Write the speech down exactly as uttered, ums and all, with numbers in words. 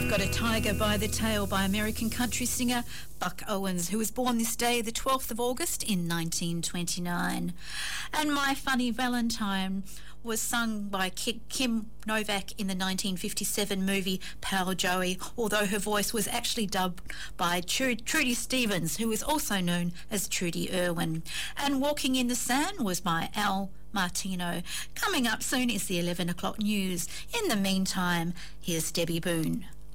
Got a Tiger by the Tail by American country singer Buck Owens, who was born this day, the twelfth of August in nineteen twenty-nine. And My Funny Valentine was sung by Kim Novak in the nineteen fifty-seven movie Pal Joey, although her voice was actually dubbed by Trudy Stevens, who is also known as Trudy Irwin. And Walking in the Sand was by Al Martino. Coming up soon is the eleven o'clock news. In the meantime, here's Debbie Boone.